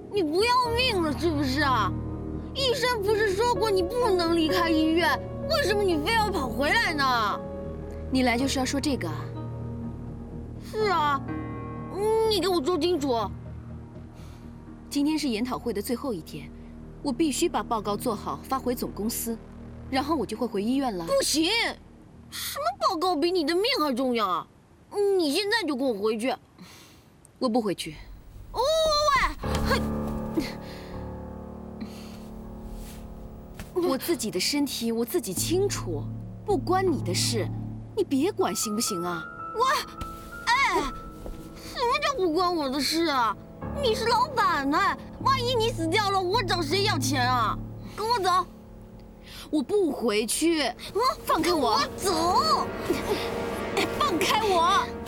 你不要命了是不是啊？医生不是说过你不能离开医院，为什么你非要跑回来呢？ 你来就是要说这个啊？ 是啊，你给我说清楚。 今天是研讨会的最后一天，我必须把报告做好，发回总公司，然后我就会回医院了。 不行，什么报告比你的命还重要啊？你现在就跟我回去。 我不回去。 哦喂！ 我自己的身体我自己清楚，不关你的事，你别管行不行啊？ 什么叫不关我的事啊？你是老板呢，万一你死掉了，我找谁要钱啊？跟我走！ 我不回去！放开我！ 走！ 放开我！